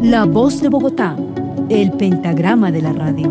La Voz de Bogotá, el pentagrama de la radio.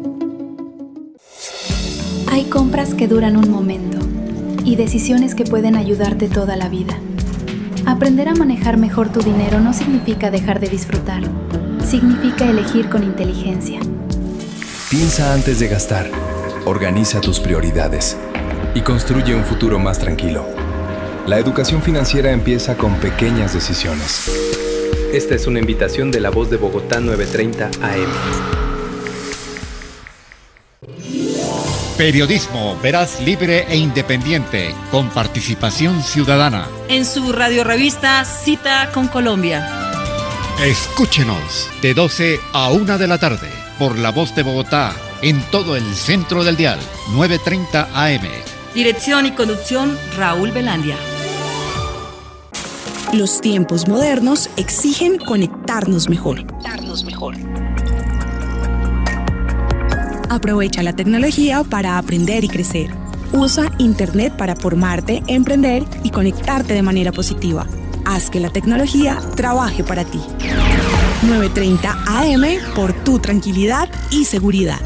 Hay compras que duran un momento y decisiones que pueden ayudarte toda la vida. Aprender a manejar mejor tu dinero no significa dejar de disfrutar, significa elegir con inteligencia. Piensa antes de gastar, organiza tus prioridades y construye un futuro más tranquilo. La educación financiera empieza con pequeñas decisiones. Esta es una invitación de La Voz de Bogotá 930 AM. Periodismo veraz, libre e independiente, con participación ciudadana. En su radiorevista Cita con Colombia. Escúchenos de 12 a 1 de la tarde por La Voz de Bogotá, en todo el centro del dial, 930 AM. Dirección y conducción, Raúl Velandia. Los tiempos modernos exigen conectarnos mejor. Aprovecha la tecnología para aprender y crecer. Usa Internet para formarte, emprender y conectarte de manera positiva. Haz que la tecnología trabaje para ti. 930 AM por tu tranquilidad y seguridad.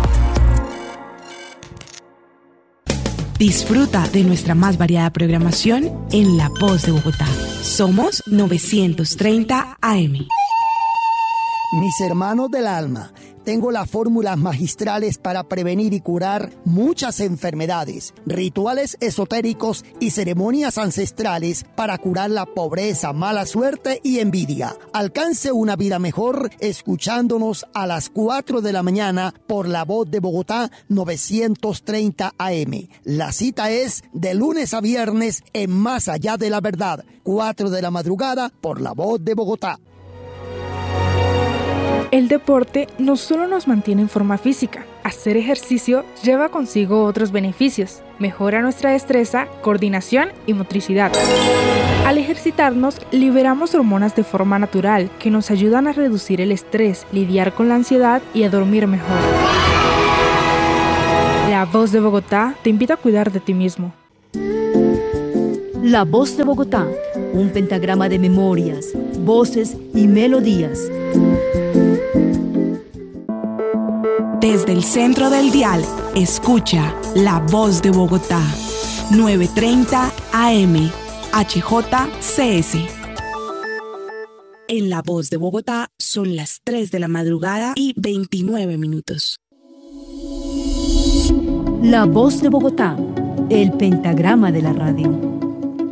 Disfruta de nuestra más variada programación en La Voz de Bogotá. Somos 930 AM. Mis hermanos del alma, tengo las fórmulas magistrales para prevenir y curar muchas enfermedades, rituales esotéricos y ceremonias ancestrales para curar la pobreza, mala suerte y envidia. Alcance una vida mejor escuchándonos a las 4 de la mañana por La Voz de Bogotá 930 AM. La cita es de lunes a viernes en Más Allá de la Verdad, 4 de la madrugada por La Voz de Bogotá. El deporte no solo nos mantiene en forma física. Hacer ejercicio lleva consigo otros beneficios. Mejora nuestra destreza, coordinación y motricidad. Al ejercitarnos, liberamos hormonas de forma natural que nos ayudan a reducir el estrés, lidiar con la ansiedad y a dormir mejor. La Voz de Bogotá te invita a cuidar de ti mismo. La Voz de Bogotá, un pentagrama de memorias, voces y melodías. Desde el centro del dial, escucha La Voz de Bogotá, 930 AM, HJCS. En La Voz de Bogotá son las 3 de la madrugada y 29 minutos. La Voz de Bogotá, el pentagrama de la radio.